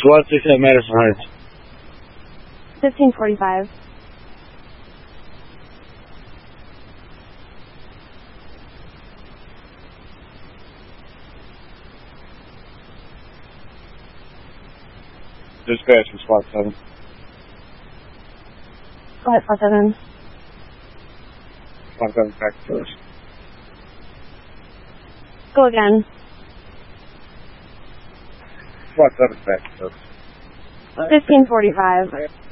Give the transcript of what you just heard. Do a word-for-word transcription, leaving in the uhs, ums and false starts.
SWAT six at Madison Heights. fifteen forty-five. Dispatch from SWAT seven. Go ahead, SWAT seven. SWAT seven back first. Go again. SWAT seven back first. fifteen forty-five.